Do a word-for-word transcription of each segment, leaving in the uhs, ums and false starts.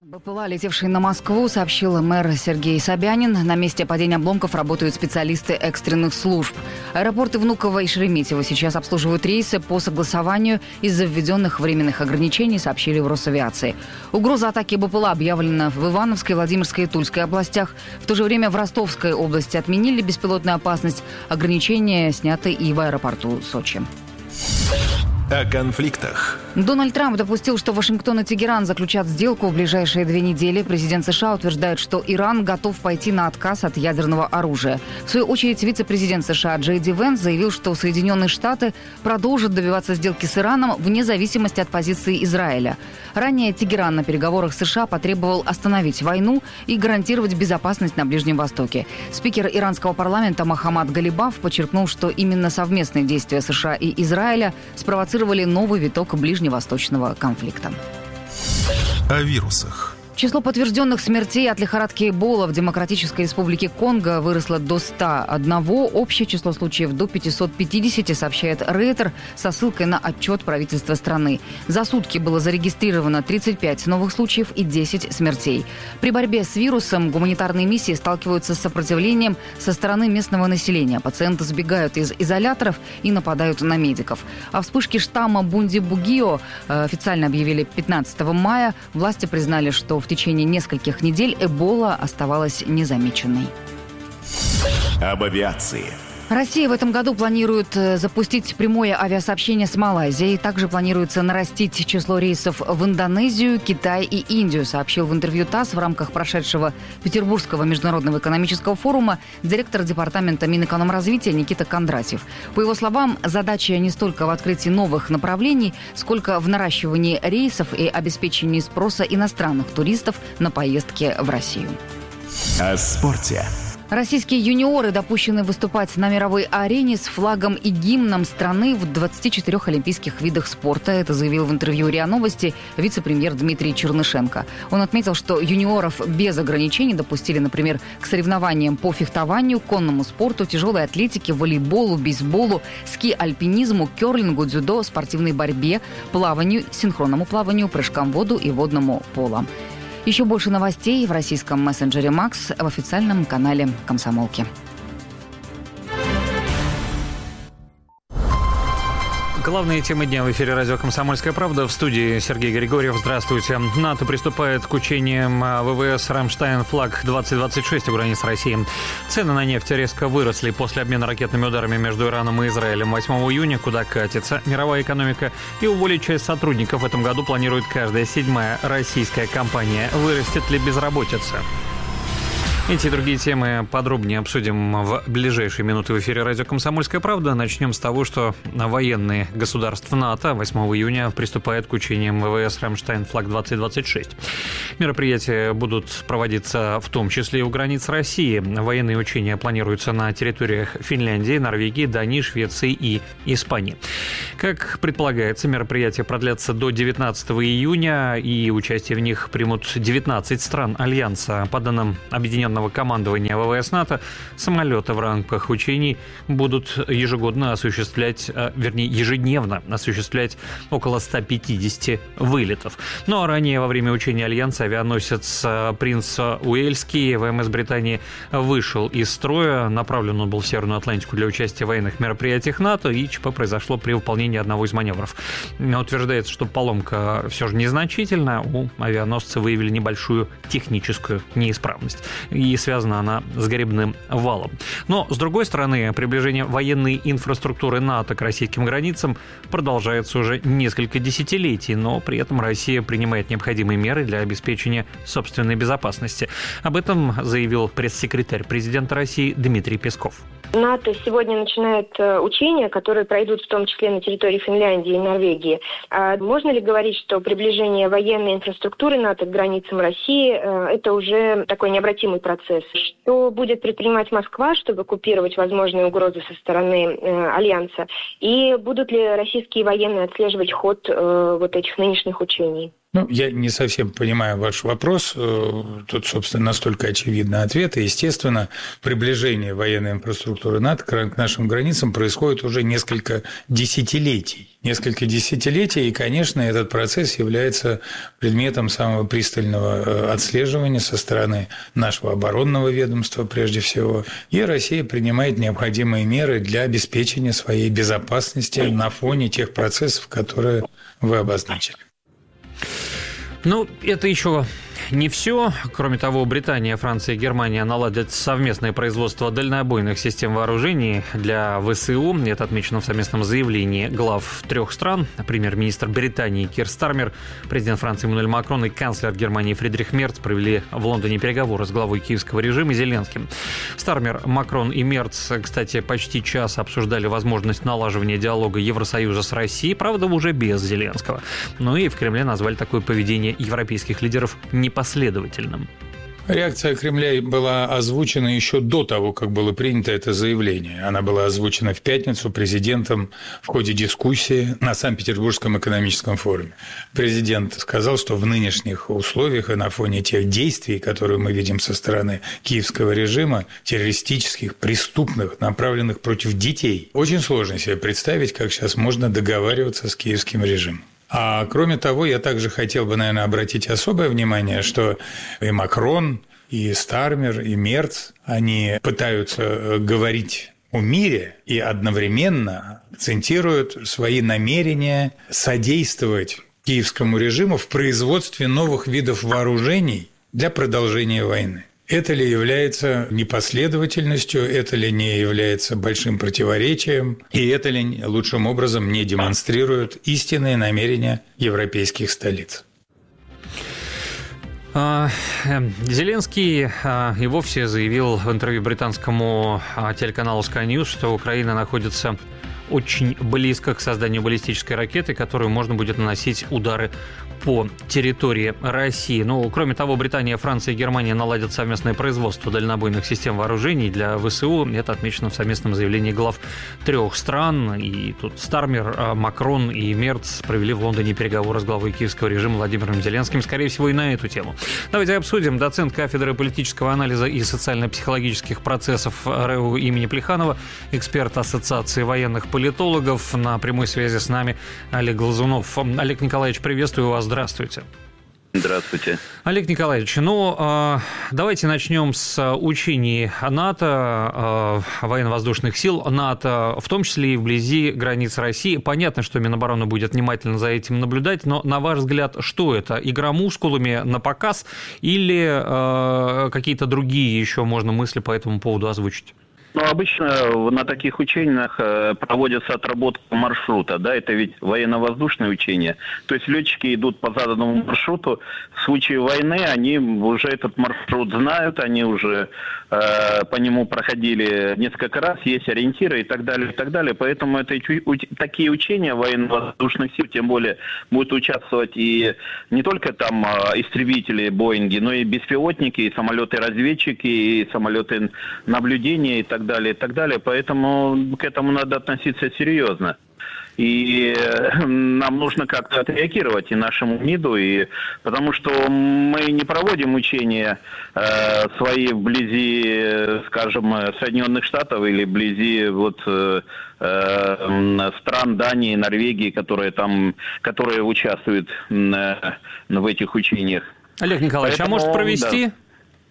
БПЛА, летевший на Москву, сообщил мэр Сергей Собянин. На месте падения обломков работают специалисты экстренных служб. Аэропорты Внуково и Шереметьево сейчас обслуживают рейсы по согласованию из-за введенных временных ограничений, сообщили в Росавиации. Угроза атаки БПЛА объявлена в Ивановской, Владимирской и Тульской областях. В то же время в Ростовской области отменили беспилотную опасность. Ограничения сняты и в аэропорту Сочи. О конфликтах. Дональд Трамп допустил, что Вашингтон и Тегеран заключат сделку в ближайшие две недели. Президент США утверждает, что Иран готов пойти на отказ от ядерного оружия. В свою очередь, вице-президент США Джей Ди Венс заявил, что Соединенные Штаты продолжат добиваться сделки с Ираном вне зависимости от позиции Израиля. Ранее Тегеран на переговорах с США потребовал остановить войну и гарантировать безопасность на Ближнем Востоке. Спикер иранского парламента Мохаммад Галибаф подчеркнул, что именно совместные действия США и Израиля спровоцировали новый виток ближневосточного конфликта. О вирусах. Число подтвержденных смертей от лихорадки Эбола в Демократической Республике Конго выросло до ста одного. Общее число случаев до пятисот пятидесяти, сообщает Рейтер со ссылкой на отчет правительства страны. За сутки было зарегистрировано тридцать пять новых случаев и десять смертей. При борьбе с вирусом гуманитарные миссии сталкиваются с сопротивлением со стороны местного населения. Пациенты сбегают из изоляторов и нападают на медиков. О вспышке штамма Бунди-Бугио официально объявили пятнадцатого мая. Власти признали, что в течение нескольких недель Эбола оставалась незамеченной. Об авиации. Россия в этом году планирует запустить прямое авиасообщение с Малайзией. Также планируется нарастить число рейсов в Индонезию, Китай и Индию, сообщил в интервью ТАСС в рамках прошедшего Петербургского международного экономического форума директор департамента Минэкономразвития Никита Кондратьев. По его словам, задача не столько в открытии новых направлений, сколько в наращивании рейсов и обеспечении спроса иностранных туристов на поездки в Россию. О спорте. Российские юниоры допущены выступать на мировой арене с флагом и гимном страны в двадцати четырёх олимпийских видах спорта. Это заявил в интервью РИА Новости вице-премьер Дмитрий Чернышенко. Он отметил, что юниоров без ограничений допустили, например, к соревнованиям по фехтованию, конному спорту, тяжелой атлетике, волейболу, бейсболу, ски-альпинизму, керлингу, дзюдо, спортивной борьбе, плаванию, синхронному плаванию, прыжкам в воду и водному поло. Еще больше новостей в российском мессенджере «Макс» в официальном канале «Комсомолки». Главные темы дня в эфире радио «Комсомольская правда». В студии Сергей Григорьев. Здравствуйте. НАТО приступает к учениям ВВС «Рамштайн флаг двадцать двадцать шесть» у границ России. Цены на нефть резко выросли после обмена ракетными ударами между Ираном и Израилем восьмого июня. Куда катится мировая экономика? И уволить часть сотрудников в этом году планирует каждая седьмая российская компания. Вырастет ли безработица? Эти и другие темы подробнее обсудим в ближайшие минуты в эфире радио «Комсомольская правда». Начнем с того, что военные государств НАТО восьмого июня приступают к учениям ВВС «Рамштайн флаг двадцать двадцать шесть». Мероприятия будут проводиться в том числе и у границ России. Военные учения планируются на территориях Финляндии, Норвегии, Дании, Швеции и Испании. Как предполагается, мероприятия продлятся до девятнадцатого июня, и участие в них примут девятнадцать стран Альянса. По данным Объединенного командования ВВС НАТО, самолеты в рамках учений будут ежегодно осуществлять, вернее, ежедневно осуществлять около ста пятидесяти вылетов. Ну а ранее во время учения Альянса авианосец «Принц Уэльский» ВМС Британии вышел из строя. Направлен он был в Северную Атлантику для участия в военных мероприятиях НАТО, и ЧП произошло при выполнении одного из маневров. Утверждается, что поломка все же незначительна. У авианосца выявили небольшую техническую неисправность. И связана она с гребным валом. Но, с другой стороны, приближение военной инфраструктуры НАТО к российским границам продолжается уже несколько десятилетий, но при этом Россия принимает необходимые меры для обеспечения собственной безопасности. Об этом заявил пресс-секретарь президента России Дмитрий Песков. НАТО сегодня начинает учения, которые пройдут в том числе на территории Финляндии и Норвегии. А можно ли говорить, что приближение военной инфраструктуры НАТО к границам России – это уже такой необратимый процесс? Что будет предпринимать Москва, чтобы купировать возможные угрозы со стороны э, Альянса? И будут ли российские военные отслеживать ход э, вот этих нынешних учений? Ну, я не совсем понимаю ваш вопрос. Тут, собственно, настолько очевидный ответ. И, естественно, приближение военной инфраструктуры НАТО к нашим границам происходит уже несколько десятилетий. Несколько десятилетий, и, конечно, этот процесс является предметом самого пристального отслеживания со стороны нашего оборонного ведомства, прежде всего. И Россия принимает необходимые меры для обеспечения своей безопасности на фоне тех процессов, которые вы обозначили. Ну, это еще не все. Кроме того, Британия, Франция и Германия наладят совместное производство дальнобойных систем вооружений для ВСУ. Это отмечено в совместном заявлении глав трех стран. Премьер-министр Британии Кир Стармер, президент Франции Эммануэль Макрон и канцлер Германии Фридрих Мерц провели в Лондоне переговоры с главой киевского режима Зеленским. Стармер, Макрон и Мерц, кстати, почти час обсуждали возможность налаживания диалога Евросоюза с Россией, правда, уже без Зеленского. Ну и в Кремле назвали такое поведение европейских лидеров непоследовательным. последовательным. Реакция Кремля была озвучена еще до того, как было принято это заявление. Она была озвучена в пятницу президентом в ходе дискуссии на Санкт-Петербургском экономическом форуме. Президент сказал, что в нынешних условиях и на фоне тех действий, которые мы видим со стороны киевского режима, террористических, преступных, направленных против детей, очень сложно себе представить, как сейчас можно договариваться с киевским режимом. А кроме того, я также хотел бы, наверное, обратить особое внимание, что и Макрон, и Стармер, и Мерц, они пытаются говорить о мире и одновременно акцентируют свои намерения содействовать киевскому режиму в производстве новых видов вооружений для продолжения войны. Это ли является непоследовательностью, это ли не является большим противоречием, и это ли лучшим образом не демонстрирует истинные намерения европейских столиц? Зеленский и вовсе заявил в интервью британскому телеканалу Sky News, что Украина находится очень близко к созданию баллистической ракеты, которую можно будет наносить удары по территории России. Ну, кроме того, Британия, Франция и Германия наладят совместное производство дальнобойных систем вооружений для ВСУ. Это отмечено в совместном заявлении глав трех стран. И тут Стармер, Макрон и Мерц провели в Лондоне переговоры с главой киевского режима Владимиром Зеленским, скорее всего, и на эту тему. Давайте обсудим. Доцент кафедры политического анализа и социально-психологических процессов РЭУ имени Плеханова, эксперт Ассоциации военных политологов. На прямой связи с нами Олег Глазунов. Олег Николаевич, приветствую вас. Здравствуйте. Здравствуйте. Олег Николаевич, ну, давайте начнем с учений НАТО, военно-воздушных сил НАТО, в том числе и вблизи границ России. Понятно, что Минобороны будет внимательно за этим наблюдать, но, на ваш взгляд, что это? Игра мускулами на показ или какие-то другие еще можно мысли по этому поводу озвучить? Ну, обычно на таких учениях проводится отработка маршрута, да, это ведь военно-воздушные учения. То есть летчики идут по заданному маршруту. В случае войны они уже этот маршрут знают, они уже э, по нему проходили несколько раз, есть ориентиры и так далее, и так далее. Поэтому это такие учения военно-воздушных сил, тем более будут участвовать и не только там истребители, Боинги, но и беспилотники, и самолеты-разведчики, и самолеты наблюдения и так далее. далее, и так далее. Поэтому к этому надо относиться серьезно. И нам нужно как-то отреагировать и нашему МИДу, и, потому что мы не проводим учения э, свои вблизи, скажем, Соединенных Штатов или вблизи вот, э, э, стран Дании, Норвегии, которые там, которые участвуют э, в этих учениях. Олег Николаевич, Поэтому, а может провести... Да.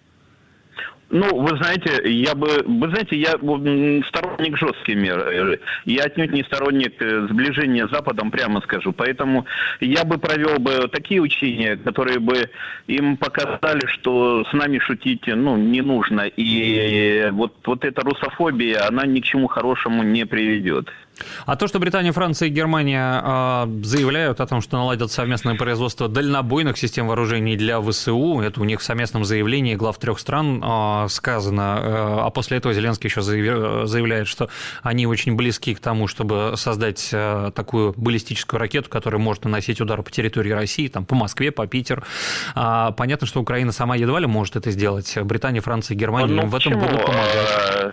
Ну, вы знаете, я бы, вы знаете, я сторонник жестких мер. Я отнюдь не сторонник сближения с Западом, прямо скажу. Поэтому я бы провел бы такие учения, которые бы им показали, что с нами шутить, ну, не нужно. И вот, вот эта русофобия, она ни к чему хорошему не приведет. А то, что Британия, Франция и Германия э, заявляют о том, что наладят совместное производство дальнобойных систем вооружений для ВСУ, это у них в совместном заявлении глав трех стран э, сказано, э, а после этого Зеленский еще заявляет, что они очень близки к тому, чтобы создать э, такую баллистическую ракету, которая может наносить удар по территории России, там, по Москве, по Питеру. А, понятно, что Украина сама едва ли может это сделать. Британия, Франция и Германия ну, им в этом почему? будут помогать.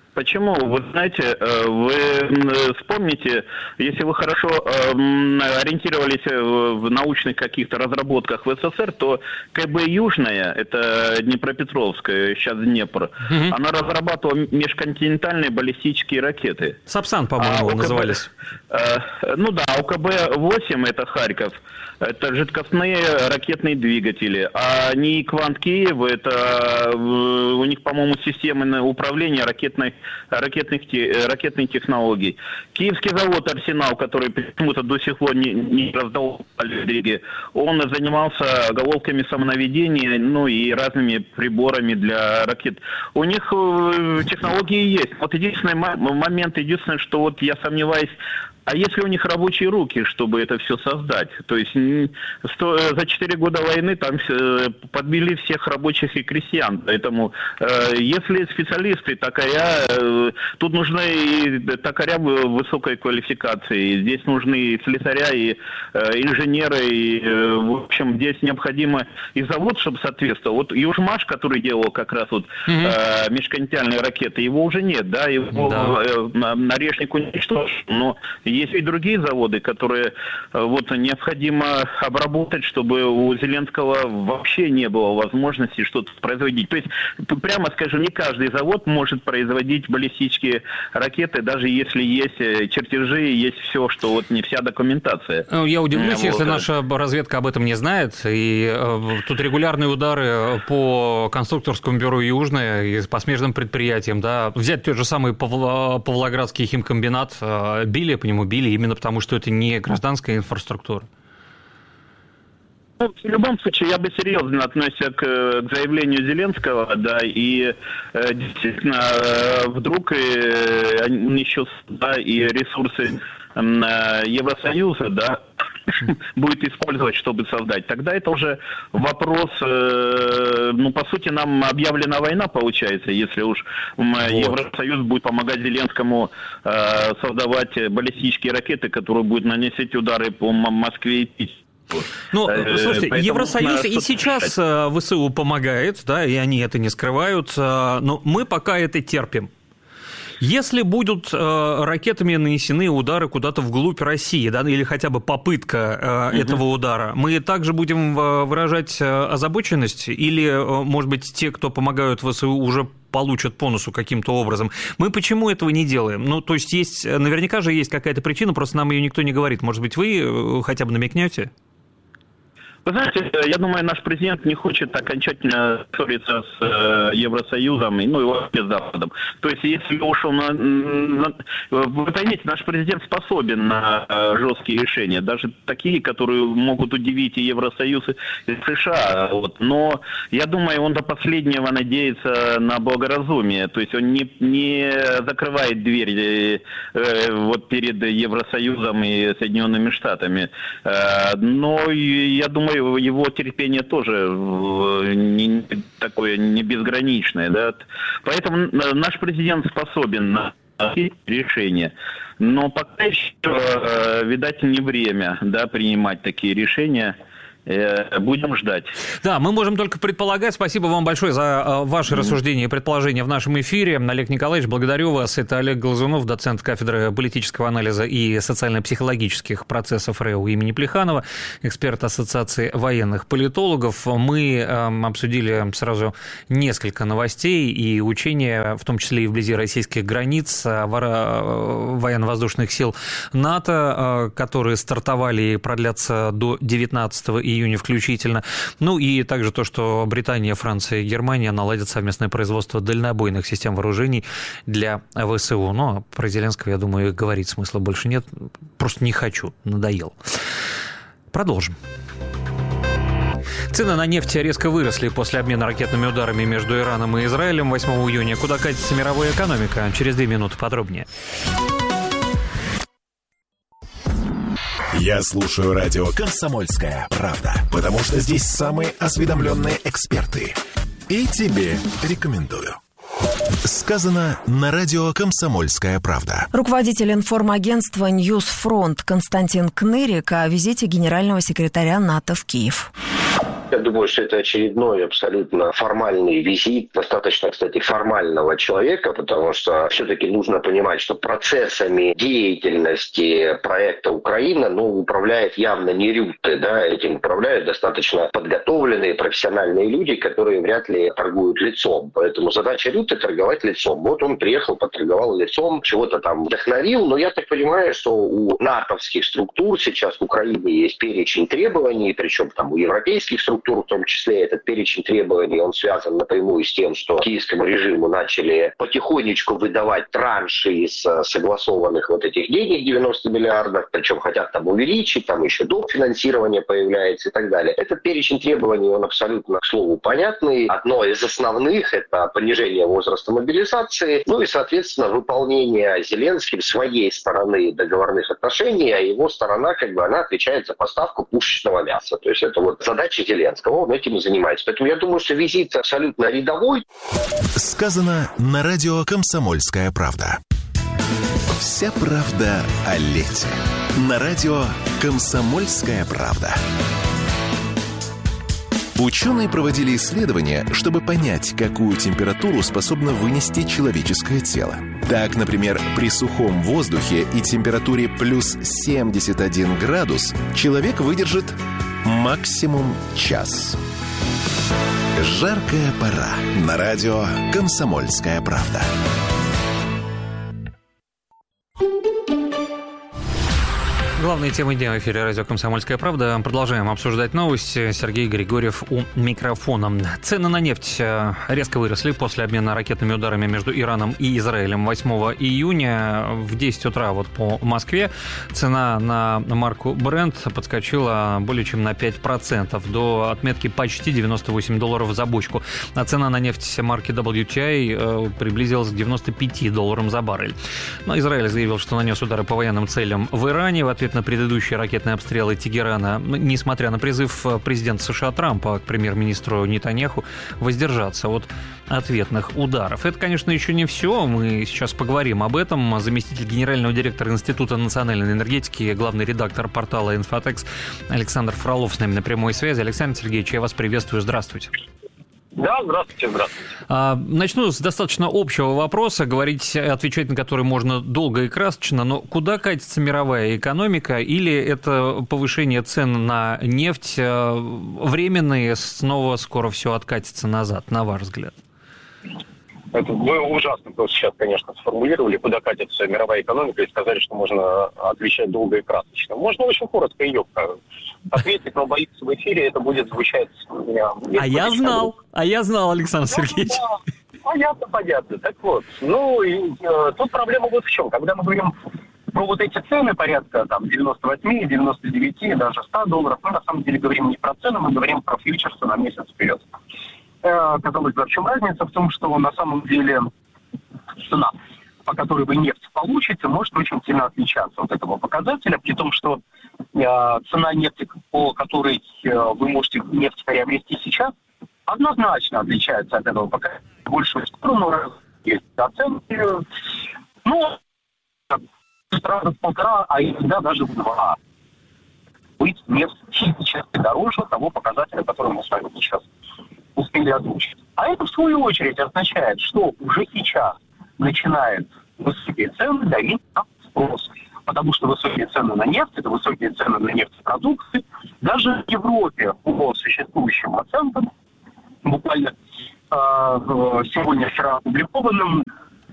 Почему? Вы знаете, вы вспомните, если вы хорошо ориентировались в научных каких-то разработках в СССР, то КБ «Южная», это Днепропетровская, сейчас Днепр, угу. она разрабатывала межконтинентальные баллистические ракеты. Сапсан, по-моему, а УКБ, назывались. Ну да, УКБ восемь, это Харьков. Это жидкостные ракетные двигатели. А НИИ «Квант» Киев, это у них, по-моему, системы управления ракетной, ракетных, ракетных технологий. Киевский завод «Арсенал», который почему-то до сих пор не, не раздал Альбриге, он занимался головками самонаведения, ну и разными приборами для ракет. У них технологии есть. Вот единственный момент, единственное, что вот я сомневаюсь, а если у них рабочие руки, чтобы это все создать? То есть сто, за четыре года войны там подбили всех рабочих и крестьян. Поэтому э, если специалисты, токаря, э, тут нужны и токаря высокой квалификации, здесь нужны и слесаря, и э, инженеры, и, э, в общем, здесь необходимо и завод, чтобы соответствовал. Вот Южмаш, который делал как раз вот э, межконтинентальные ракеты, его уже нет, да, его да. Э, Орешник уничтожен, но есть и другие заводы, которые вот необходимо обработать, чтобы у Зеленского вообще не было возможности что-то производить. То есть, прямо скажем, не каждый завод может производить баллистические ракеты, даже если есть чертежи, есть все, что вот не вся документация. Я удивлюсь, вот. Если наша разведка об этом не знает, и тут регулярные удары по конструкторскому бюро «Южное» и по смежным предприятиям, да, взять тот же самый Павлоградский химкомбинат, били по нему, били именно потому, что это не гражданская инфраструктура. Ну, в любом случае, я бы серьезно относился к, к заявлению Зеленского, да, и э, действительно, э, вдруг э, еще да, и ресурсы э, Евросоюза, да, будет использовать, чтобы создать. Тогда это уже вопрос, э, ну, по сути, нам объявлена война, получается, если уж э, Евросоюз будет помогать Зеленскому э, создавать баллистические ракеты, которые будут наносить удары по Москве и Питеру. Ну, слушайте, Поэтому Евросоюз и сейчас ВСУ помогает, да, и они это не скрывают, но мы пока это терпим. Если будут э, ракетами нанесены удары куда-то вглубь России, да, или хотя бы попытка э, угу. этого удара, мы также будем выражать озабоченность? Или, э, может быть, те, кто помогают ВСУ, уже получат по носу каким-то образом? Мы почему этого не делаем? Ну, то есть, есть, наверняка же есть какая-то причина, просто нам ее никто не говорит. Может быть, вы хотя бы намекнете? Вы знаете, я думаю, наш президент не хочет окончательно ссориться с э, Евросоюзом, ну и вообще с Западом. То есть, если уж он... На, на, вы поймите, наш президент способен на э, жесткие решения, даже такие, которые могут удивить и Евросоюз, и США. Вот. Но я думаю, он до последнего надеется на благоразумие. То есть, он не, не закрывает дверь э, вот перед Евросоюзом и Соединенными Штатами. Э, но я думаю, его терпение тоже не, такое не безграничное, да? Поэтому наш президент способен на решения, но пока еще, видать, не время, да, принимать такие решения. Будем ждать. Да, мы можем только предполагать. Спасибо вам большое за ваши mm-hmm. рассуждения и предположения в нашем эфире. Олег Николаевич, благодарю вас. Это Олег Глазунов, доцент кафедры политического анализа и социально-психологических процессов РЭУ имени Плеханова, эксперт Ассоциации военных политологов. Мы э, обсудили сразу несколько новостей и учения, в том числе и вблизи российских границ, военно-воздушных сил НАТО, которые стартовали и продлятся до девятнадцатого июня включительно. Ну и также то, что Британия, Франция и Германия наладят совместное производство дальнобойных систем вооружений для ВСУ. Но про Зеленского, я думаю, говорить смысла больше нет. Просто не хочу. Надоел. Продолжим. Цены на нефть резко выросли после обмена ракетными ударами между Ираном и Израилем восьмого июня. Куда катится мировая экономика? Через две минуты подробнее. Я слушаю радио «Комсомольская правда», потому что здесь самые осведомленные эксперты. И тебе рекомендую. Сказано на радио «Комсомольская правда». Руководитель информагентства «Ньюсфронт» Константин Кнырик о визите генерального секретаря НАТО в Киев. Я думаю, что это очередной абсолютно формальный визит, достаточно, кстати, формального человека, потому что все-таки нужно понимать, что процессами деятельности проекта «Украина» ну, управляет явно не Рютте, да, этим управляют достаточно подготовленные профессиональные люди, которые вряд ли торгуют лицом. Поэтому задача Рютте – торговать лицом. Вот он приехал, поторговал лицом, чего-то там вдохновил, но я так понимаю, что у натовских структур сейчас в Украине есть перечень требований, причем там у европейских структур, в том числе этот перечень требований, он связан напрямую с тем, что киевскому режиму начали потихонечку выдавать транши из согласованных вот этих денег девяносто миллиардов, причем хотят там увеличить, там еще долг финансирования появляется и так далее. Этот перечень требований, он абсолютно, к слову, понятный. Одно из основных – это понижение возраста мобилизации, ну и, соответственно, выполнение Зеленским своей стороны договорных отношений, а его сторона, как бы, она отвечает за поставку пушечного мяса. То есть это вот задача Зеленского. Он этим и занимается. Поэтому я думаю, что визит абсолютно рядовой. Сказано на радио «Комсомольская правда». Вся правда о лете. На радио «Комсомольская правда». Ученые проводили исследования, чтобы понять, какую температуру способно вынести человеческое тело. Так, например, при сухом воздухе и температуре плюс семьдесят один градус человек выдержит максимум час. Жаркая пора. На радио «Комсомольская правда». Главные темы дня в эфире радио «Комсомольская правда». Продолжаем обсуждать новости. Сергей Григорьев у микрофона. Цены на нефть резко выросли после обмена ракетными ударами между Ираном и Израилем восьмого июня. В десять утра вот по Москве цена на марку Brent подскочила более чем на пять процентов до отметки почти девяносто восемь долларов за бочку. А цена на нефть марки дабл ю ти ай приблизилась к девяноста пяти долларам за баррель. Но Израиль заявил, что нанес удары по военным целям в Иране в ответ на предыдущие ракетные обстрелы Тегерана, несмотря на призыв президента США Трампа к премьер-министру Нетаньяху воздержаться от ответных ударов. Это, конечно, еще не все. Мы сейчас поговорим об этом. Заместитель генерального директора Института национальной энергетики, главный редактор портала «Инфотекс» Александр Фролов с нами на прямой связи. Александр Сергеевич, я вас приветствую. Здравствуйте. Да, здравствуйте, здравствуйте. А, начну с достаточно общего вопроса, говорить, отвечать на который можно долго и красочно, но куда катится мировая экономика, или это повышение цен на нефть временное, снова скоро все откатится назад, на ваш взгляд? Это вы ужасно просто сейчас, конечно, сформулировали, куда катится мировая экономика, и сказали, что можно отвечать долго и красочно. Можно очень коротко и ёбко ответить, но боюсь, в эфире это будет звучать... А я знал, а я знал, Александр Сергеевич. Да, понятно, понятно. Так вот, ну, и, э, тут проблема вот в чем. Когда мы говорим про вот эти цены порядка там девяносто восемь, девяносто девять, даже сто долларов, мы на самом деле говорим не про цены, мы говорим про фьючерсы на месяц вперед. Казалось бы, в чем разница? В том, что на самом деле цена, по которой вы нефть получите, может очень сильно отличаться от этого показателя, при том, что э, цена нефти, по которой э, вы можете нефть приобрести сейчас, однозначно отличается от этого показателя. Больше в сторону есть оценки, ну, раза в полтора, а иногда даже в два. Быть нефть физически дороже того показателя, который мы с вами сейчас успели озвучить. А это, в свою очередь, означает, что уже сейчас начинают высокие цены давить на спрос. Потому что высокие цены на нефть, это высокие цены на нефтепродукты. Даже в Европе по существующим оценкам, буквально э, сегодня-вчера опубликованным,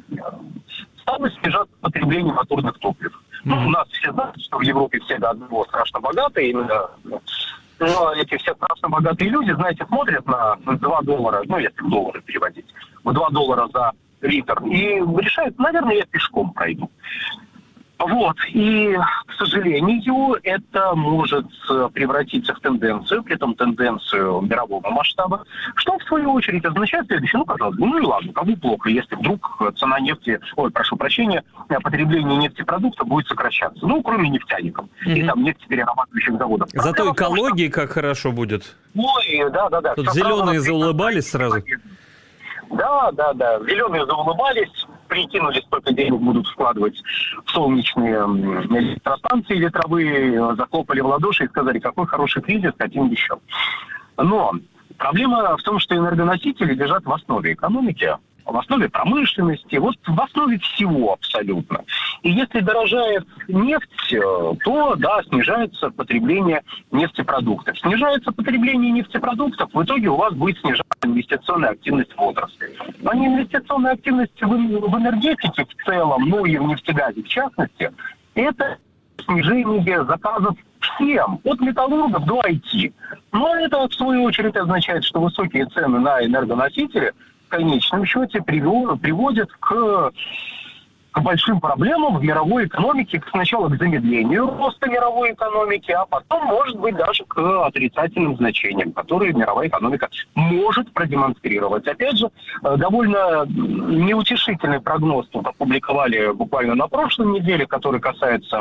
стало снижаться потребление моторных топлив. Mm-hmm. Ну, у нас все знают, что в Европе все до одного страшно богатые, именно... Но эти все страшно богатые люди, знаете, смотрят на два доллара, ну, если в доллары переводить, в два доллара за литр, и решают, наверное, я пешком пройду. Вот, и, к сожалению, это может превратиться в тенденцию, при этом тенденцию мирового масштаба, что, в свою очередь, означает следующее, ну, пожалуйста, ну и ладно, кому плохо, если вдруг цена нефти, ой, прошу прощения, потребление нефтепродукта будет сокращаться, ну, кроме нефтяников mm-hmm. и там нефтеперерабатывающих заводов. Зато Проблема экологии как хорошо будет. Ой, да-да-да. Тут зеленые заулыбались сразу. Да, да, да. Зеленые заулыбались, прикинули, сколько денег будут вкладывать в солнечные электростанции ветровые, захлопали в ладоши и сказали, какой хороший кризис, хотим еще. Но проблема в том, что энергоносители лежат в основе экономики, в основе промышленности, вот в основе всего абсолютно. И если дорожает нефть, то, да, снижается потребление нефтепродуктов. Снижается потребление нефтепродуктов, в итоге у вас будет снижаться инвестиционная активность в отрасли. Но не инвестиционная активность в, в энергетике в целом, ну и в нефтегазе в частности, это снижение заказов всем, от металлургов до ай ти. Но это, в свою очередь, означает, что высокие цены на энергоносители в конечном счете приводят к, к большим проблемам в мировой экономике, сначала к замедлению роста мировой экономики, а потом, может быть, даже к отрицательным значениям, которые мировая экономика может продемонстрировать. Опять же, довольно неутешительный прогноз тут опубликовали буквально на прошлой неделе, который касается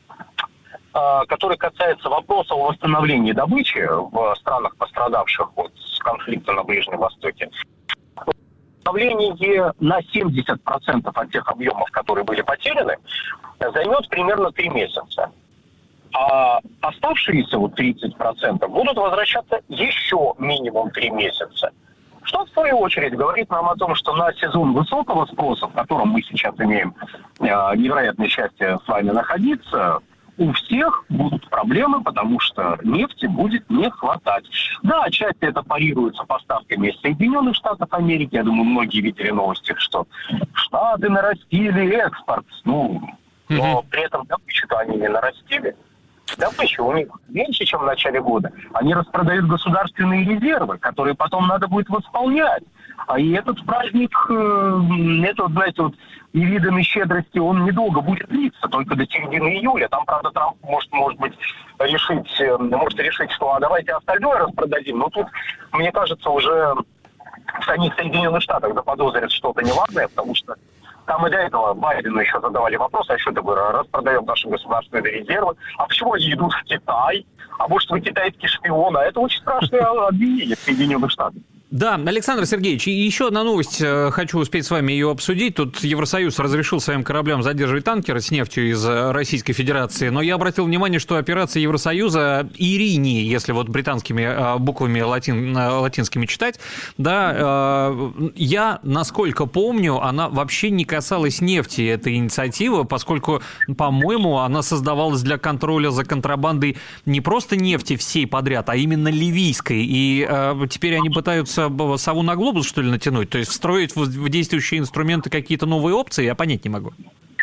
который касается вопроса о восстановлении добычи в странах, пострадавших от конфликта на Ближнем Востоке. Восстановление на семьдесят процентов от тех объемов, которые были потеряны, займет примерно три месяца. А оставшиеся вот тридцать процентов будут возвращаться еще минимум три месяца. Что, в свою очередь, говорит нам о том, что на сезон высокого спроса, в котором мы сейчас имеем э, невероятное счастье с вами находиться, у всех будут проблемы, потому что нефти будет не хватать. Да, отчасти это парируется поставками из Соединенных Штатов Америки. Я думаю, многие видели новости, что Штаты нарастили экспорт. Ну, но при этом добычу-то они не нарастили. Добыча у них меньше, чем в начале года. Они распродают государственные резервы, которые потом надо будет восполнять. А и этот праздник, э, этот, знаете, вот невиданной щедрости, он недолго будет длиться, только до середины июля. Там, правда, Трамп может, может быть, решить, э, может решить, что а давайте остальное распродадим. Но тут, мне кажется, уже в самих Соединенных Штатах заподозрят что-то неладное, потому что там и до этого Байдену еще задавали вопрос, а что это мы распродаем наши государственные резервы, а почему они идут в Китай? А может, вы китайский шпион? А это очень страшное обвинение в Соединенных Штатах. Да, Александр Сергеевич, и еще одна новость, хочу успеть с вами ее обсудить. Тут Евросоюз разрешил своим кораблям задерживать танкеры с нефтью из Российской Федерации, но я обратил внимание, что операция Евросоюза Ирини, если вот британскими буквами латин, латинскими читать, да, я, насколько помню, она вообще не касалась нефти, эта инициатива, поскольку, по-моему, она создавалась для контроля за контрабандой не просто нефти всей подряд, а именно ливийской, и теперь они пытаются сову на глобус, что ли, натянуть? То есть встроить в действующие инструменты какие-то новые опции? Я понять не могу.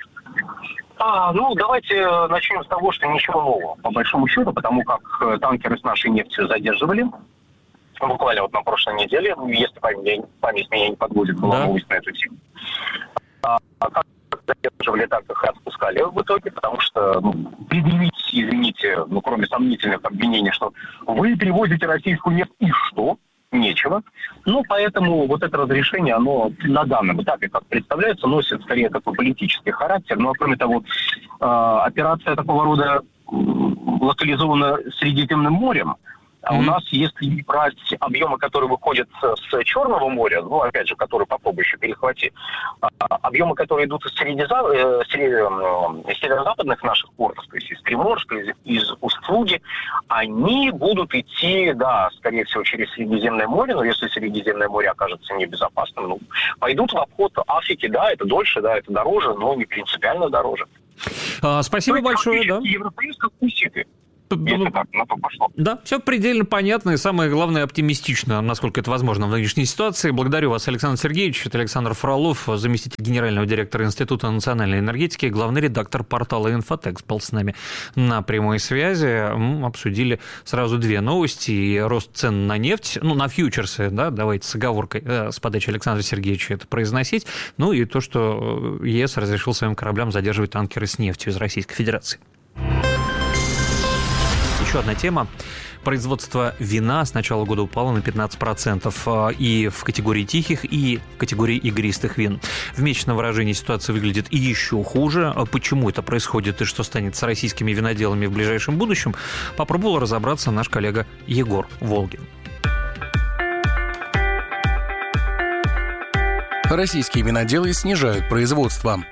А, ну, давайте начнем с того, что ничего нового, по большому счету, потому как танкеры с нашей нефтью задерживали. Буквально вот на прошлой неделе, если память, память меня не подводит, была да. новость на эту тему. А, как задерживали, так их и отпускали в итоге, потому что ну, предъявить, извините, ну, кроме сомнительных обвинений, что вы перевозите российскую нефть и что? Нечего. Ну, поэтому вот это разрешение, оно на данном этапе, как представляется, носит скорее такой политический характер. Ну, а кроме того, операция такого рода локализована Средиземным морем. А mm-hmm. у нас, если брать объемы, которые выходят с Черного моря, ну, опять же, которые попробуй еще перехвати, объемы, которые идут из, средиза... из северо-западных наших портов, то есть из Приморска, из, из Усть-Луги, они будут идти, да, скорее всего, через Средиземное море, но если Средиземное море окажется небезопасным, ну, пойдут в обход Африки, да, это дольше, да, это дороже, но не принципиально дороже. А, спасибо есть, большое, да. Европейцы как уситы. Если так, на то пошло. Да, все предельно понятно и, самое главное, оптимистично, насколько это возможно в нынешней ситуации. Благодарю вас, Александр Сергеевич. Это Александр Фролов, заместитель генерального директора Института национальной энергетики, главный редактор портала «Инфотекс» был с нами на прямой связи. Мы обсудили сразу две новости. И рост цен на нефть, ну, на фьючерсы, да, давайте с оговоркой, э, с подачи Александра Сергеевича это произносить. Ну и то, что ЕС разрешил своим кораблям задерживать танкеры с нефтью из Российской Федерации. Еще одна тема. Производство вина с начала года упало на пятнадцать процентов и в категории тихих, и в категории игристых вин. В месячном выражении ситуация выглядит и еще хуже. Почему это происходит и что станет с российскими виноделами в ближайшем будущем, попробовал разобраться наш коллега Егор Волгин. Российские виноделы снижают производство.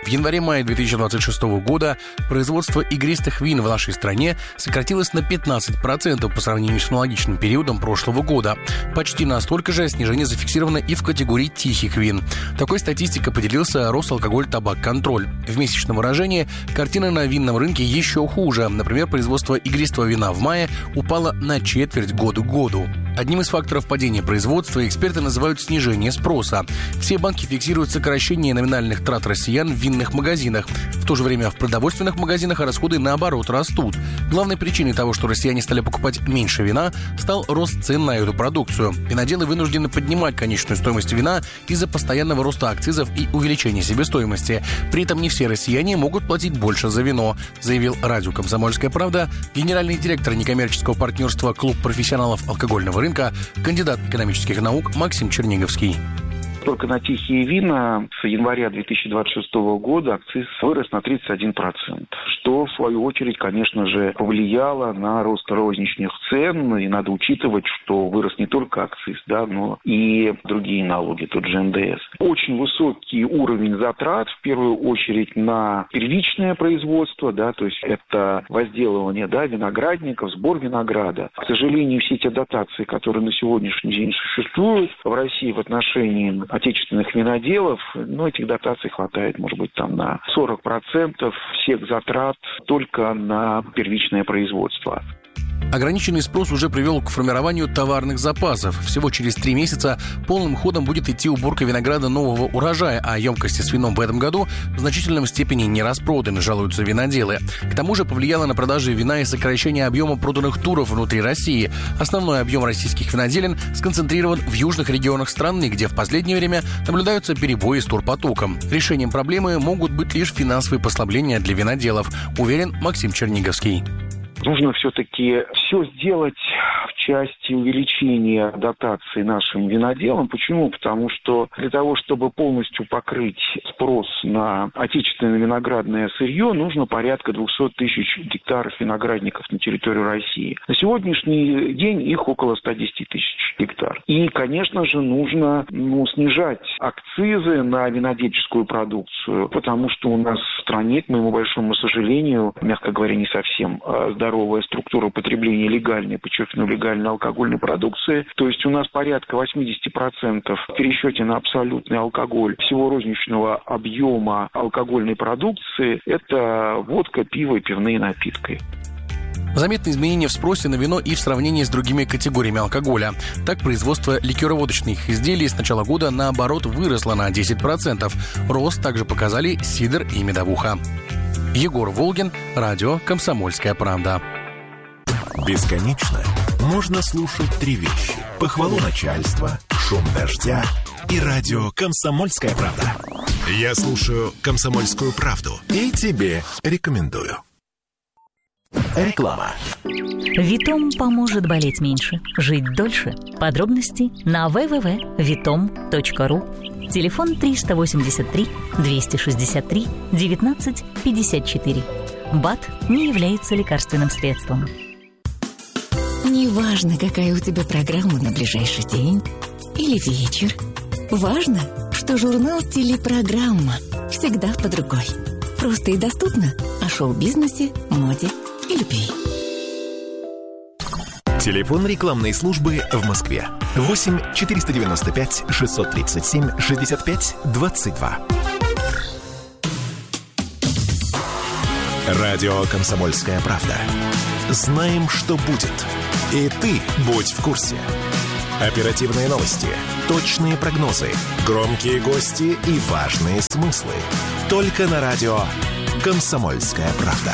В январе-мае две тысячи двадцать шестого года производство игристых вин в нашей стране сократилось на пятнадцать процентов по сравнению с аналогичным периодом прошлого года. Почти настолько же снижение зафиксировано и в категории тихих вин. Такой статистикой поделился Росалкоголь-Табак-Контроль. В месячном выражении картина на винном рынке еще хуже. Например, производство игристого вина в мае упало на четверть года к году. Одним из факторов падения производства эксперты называют снижение спроса. Все банки фиксируют сокращение номинальных трат россиян в винных магазинах. В то же время в продовольственных магазинах расходы, наоборот, растут. Главной причиной того, что россияне стали покупать меньше вина, стал рост цен на эту продукцию. Виноделы вынуждены поднимать конечную стоимость вина из-за постоянного роста акцизов и увеличения себестоимости. При этом не все россияне могут платить больше за вино, заявил радио «Комсомольская правда» генеральный директор некоммерческого партнерства «Клуб профессионалов алкогольного рынка», кандидат экономических наук Максим Черниговский. Только на тихие вина с января две тысячи двадцать шестого года акциз вырос на тридцать один процент, что, в свою очередь, конечно же, повлияло на рост розничных цен. И надо учитывать, что вырос не только акциз, да, но и другие налоги, тот же эн дэ эс. Очень высокий уровень затрат, в первую очередь, на первичное производство, да, то есть это возделывание, да, виноградников, сбор винограда. К сожалению, все те дотации, которые на сегодняшний день существуют в России в отношении отечественных виноделов, ну, этих дотаций хватает, может быть, там на сорок процентов всех затрат только на первичное производство. Ограниченный спрос уже привел к формированию товарных запасов. Всего через три месяца полным ходом будет идти уборка винограда нового урожая, а емкости с вином в этом году в значительном степени не распроданы, жалуются виноделы. К тому же повлияло на продажи вина и сокращение объема проданных туров внутри России. Основной объем российских виноделин сконцентрирован в южных регионах страны, где в последнее время наблюдаются перебои с турпотоком. Решением проблемы могут быть лишь финансовые послабления для виноделов, уверен Максим Черниговский. Нужно все-таки все сделать в части увеличения дотаций нашим виноделам. Почему? Потому что для того, чтобы полностью покрыть спрос на отечественное виноградное сырье, нужно порядка двести тысяч гектаров виноградников на территории России. На сегодняшний день их около сто десять тысяч гектар. И, конечно же, нужно ну, снижать акцизы на винодельческую продукцию, потому что у нас в стране, к моему большому сожалению, мягко говоря, не совсем здоровая здоровая структура потребления легальной, подчеркну, легальной алкогольной продукции. То есть у нас порядка восемьдесят процентов в пересчете на абсолютный алкоголь всего розничного объема алкогольной продукции – это водка, пиво и пивные напитки. Заметны изменения в спросе на вино и в сравнении с другими категориями алкоголя. Так, производство ликероводочных изделий с начала года, наоборот, выросло на десять процентов. Рост также показали сидр и медовуха. Егор Волгин, радио «Комсомольская правда». Бесконечно можно слушать три вещи: похвалу начальства, шум дождя и радио «Комсомольская правда». Я слушаю «Комсомольскую правду» и тебе рекомендую. Реклама. Витом поможет болеть меньше, жить дольше. Подробности на дабл ю дабл ю дабл ю точка витом точка ру. Телефон триста восемьдесят три двести шестьдесят три девятнадцать пятьдесят четыре. БАД не является лекарственным средством. Неважно, какая у тебя программа на ближайший день или вечер. Важно, что журнал «Телепрограмма» всегда под рукой. Просто и доступно о шоу-бизнесе, моде и любви. Телефон рекламной службы в Москве. восемь четыреста девяносто пять шестьсот тридцать семь шестьдесят пять двадцать два. Радио «Комсомольская правда». Знаем, что будет. И ты будь в курсе. Оперативные новости, точные прогнозы, громкие гости и важные смыслы. Только на радио «Комсомольская правда».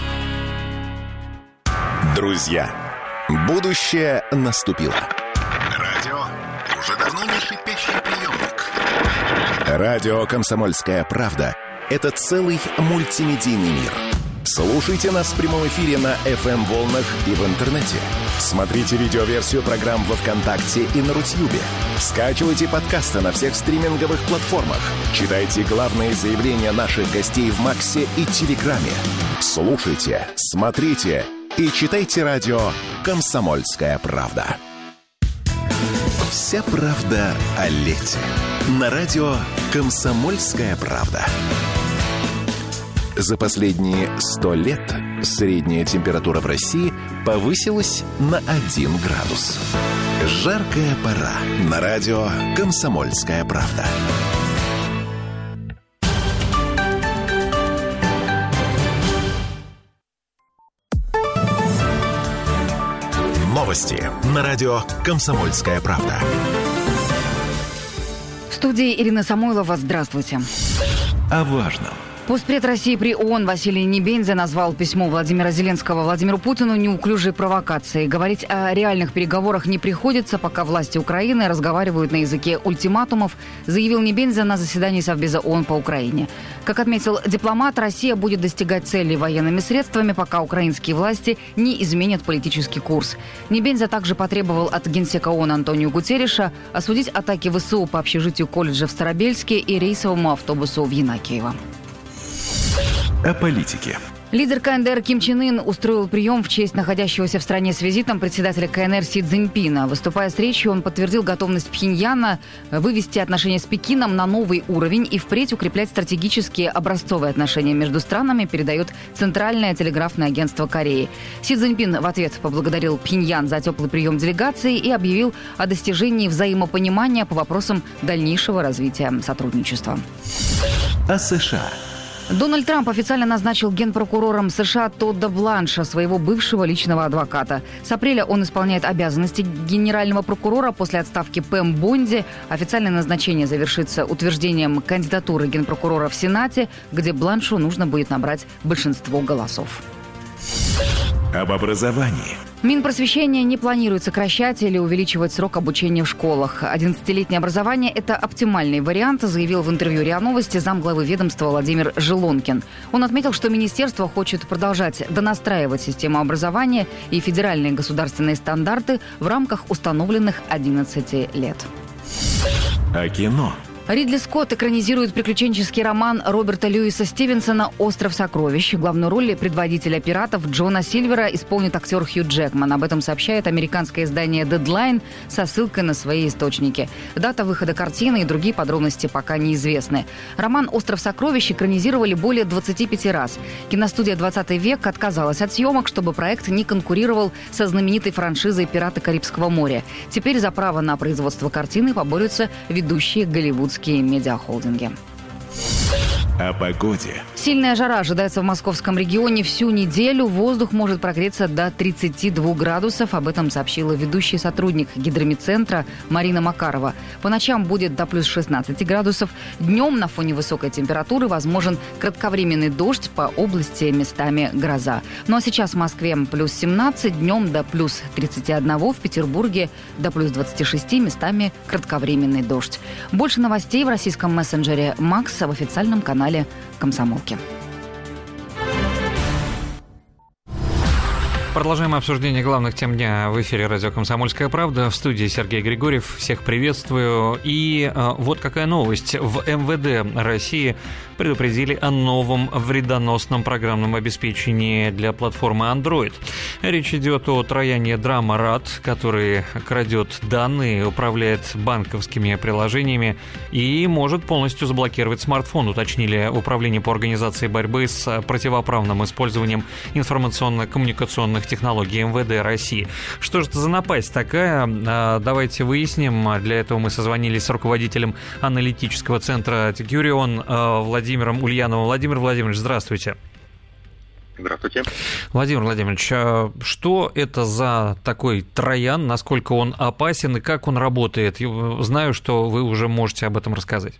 Друзья, будущее наступило. Радио уже давно не шипящий приемник. Радио «Комсомольская правда» — это целый мультимедийный мир. Слушайте нас в прямом эфире на эф эм-волнах и в интернете. Смотрите видеоверсию программ во ВКонтакте и на Рутьюбе. Скачивайте подкасты на всех стриминговых платформах. Читайте главные заявления наших гостей в Максе и Телеграме. Слушайте, смотрите и читайте радио «Комсомольская правда». Вся правда о лете. На радио «Комсомольская правда». За последние сто лет средняя температура в России повысилась на один градус. Жаркая пора. На радио «Комсомольская правда». Новости на радио «Комсомольская правда». В студии Ирина Самойлова. Здравствуйте. О важном. Постпред России при ООН Василий Небензя назвал письмо Владимира Зеленского Владимиру Путину неуклюжей провокацией. Говорить о реальных переговорах не приходится, пока власти Украины разговаривают на языке ультиматумов, заявил Небензя на заседании Совбеза ООН по Украине. Как отметил дипломат, Россия будет достигать целей военными средствами, пока украинские власти не изменят политический курс. Небензя также потребовал от генсека ООН Антонио Гутерриша осудить атаки ВСУ по общежитию колледжа в Старобельске и рейсовому автобусу в Янакиево. О политике. Лидер КНДР Ким Чен Ын устроил прием в честь находящегося в стране с визитом председателя КНР Си Цзиньпина. Выступая с речью, он подтвердил готовность Пхеньяна вывести отношения с Пекином на новый уровень и впредь укреплять стратегические образцовые отношения между странами, передает Центральное телеграфное агентство Кореи. Си Цзиньпин в ответ поблагодарил Пхеньян за теплый прием делегации и объявил о достижении взаимопонимания по вопросам дальнейшего развития сотрудничества. О США. Дональд Трамп официально назначил генпрокурором США Тодда Бланша, своего бывшего личного адвоката. С апреля он исполняет обязанности генерального прокурора после отставки Пэм Бонди. Официальное назначение завершится утверждением кандидатуры генпрокурора в Сенате, где Бланшу нужно будет набрать большинство голосов. Об образовании. Минпросвещение не планирует сокращать или увеличивать срок обучения в школах. одиннадцатилетнее образование – это оптимальный вариант, заявил в интервью РИА Новости замглавы ведомства Владимир Жилонкин. Он отметил, что министерство хочет продолжать донастраивать систему образования и федеральные государственные стандарты в рамках установленных одиннадцати лет. О кино. Ридли Скотт экранизирует приключенческий роман Роберта Льюиса Стивенсона «Остров сокровищ». Главную роль предводителя пиратов Джона Сильвера исполнит актер Хью Джекман. Об этом сообщает американское издание Deadline со ссылкой на свои источники. Дата выхода картины и другие подробности пока неизвестны. Роман «Остров сокровищ» экранизировали более двадцати пяти раз. Киностудия «двадцатый век» отказалась от съемок, чтобы проект не конкурировал со знаменитой франшизой «Пираты Карибского моря». Теперь за право на производство картины поборются ведущие голливудские медиахолдинги. О погоде. Сильная жара ожидается в московском регионе всю неделю. Воздух может прогреться до тридцати двух градусов. Об этом сообщила ведущий сотрудник гидромедцентра Марина Макарова. По ночам будет до плюс шестнадцати градусов. Днем на фоне высокой температуры возможен кратковременный дождь, по области местами гроза. Ну а сейчас в Москве плюс семнадцать, днем до плюс тридцати одного, в Петербурге до плюс двадцати шести, местами кратковременный дождь. Больше новостей в российском мессенджере Макс в официальном канале «Комсомолки». Продолжаем обсуждение главных тем дня в эфире радио «Комсомольская правда». В студии Сергей Григорьев. Всех приветствую. И э, вот какая новость. В эм вэ дэ России предупредили о новом вредоносном программном обеспечении для платформы Android. Речь идет о трояне Drama-Rad, который крадет данные, управляет банковскими приложениями и может полностью заблокировать смартфон, уточнили Управление по организации борьбы с противоправным использованием информационно-коммуникационных технологий эм вэ дэ России. Что же это за напасть такая? Давайте выясним. Для этого мы созвонились с руководителем аналитического центра Текюрион Владимиром Ульяновым. Владимир Владимирович, здравствуйте. Здравствуйте. Владимир Владимирович, что это за такой троян, насколько он опасен и как он работает? Знаю, что вы уже можете об этом рассказать.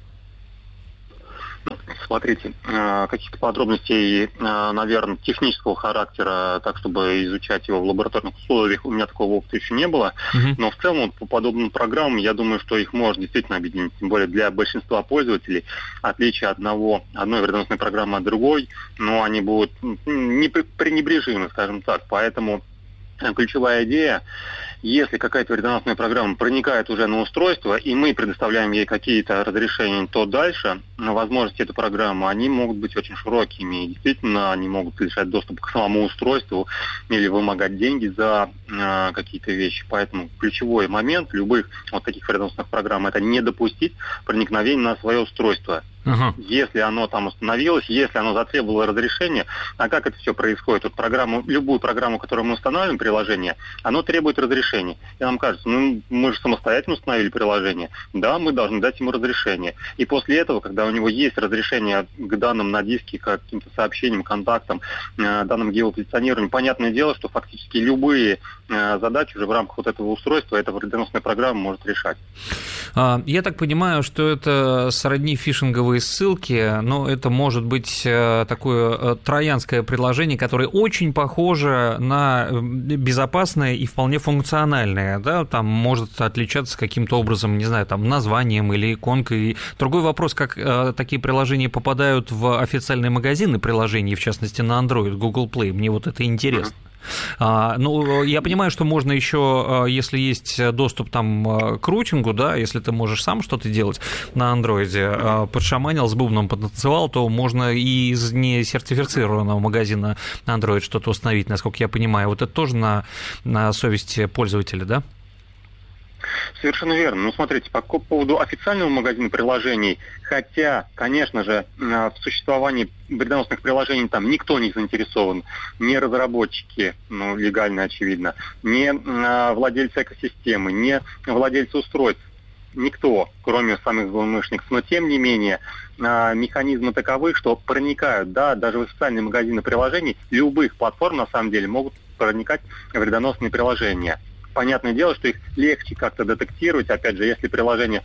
Смотрите, каких-то подробностей, наверное, технического характера, так, чтобы изучать его в лабораторных условиях, у меня такого опыта еще не было. Uh-huh. Но в целом по подобным программам, я думаю, что их можно действительно объединить. Тем более для большинства пользователей отличие одного, одной вредоносной программы от другой, но они будут не пренебрежимы, скажем так. Поэтому ключевая идея: если какая-то вредоносная программа проникает уже на устройство, и мы предоставляем ей какие-то разрешения, то дальше возможности этой программы, они могут быть очень широкими. И действительно, они могут лишать доступа к самому устройству или вымогать деньги за э, какие-то вещи. Поэтому ключевой момент любых вот таких вредоносных программ — это не допустить проникновения на свое устройство. Uh-huh. Если оно там установилось, если оно затребовало разрешение, а как это все происходит? Вот программу, любую программу, которую мы устанавливаем, приложение, оно требует разрешения. И нам кажется, ну мы же самостоятельно установили приложение, да, мы должны дать ему разрешение. И после этого, когда у него есть разрешение к данным на диске, к каким-то сообщениям, контактам, данным геопозиционированию, понятное дело, что фактически любые задачи уже в рамках вот этого устройства эта вредоносная программа может решать. Я так понимаю, что это сродни фишинговые ссылки, но это может быть такое троянское приложение, которое очень похоже на безопасное и вполне функциональное, да, там может отличаться каким-то образом, не знаю, там названием или иконкой. Другой вопрос, как такие приложения попадают в официальные магазины приложений, в частности на Android, Google Play, мне вот это интересно. А, ну, я понимаю, что можно еще, если есть доступ там к рутингу, да, если ты можешь сам что-то делать на андроиде, подшаманил, с бубном потанцевал, то можно и из несертифицированного магазина на Android что-то установить, насколько я понимаю. Вот это тоже на, на совести пользователя, да? Совершенно верно. Ну, смотрите, по поводу официального магазина приложений, хотя, конечно же, в существовании вредоносных приложений там никто не заинтересован, ни разработчики, ну, легально, очевидно, ни владельцы экосистемы, ни владельцы устройств, никто, кроме самих злоумышленников. Но, тем не менее, механизмы таковы, что проникают, да, даже в официальные магазины приложений любых платформ, на самом деле, могут проникать вредоносные приложения. Понятное дело, что их легче как-то детектировать, опять же, если приложение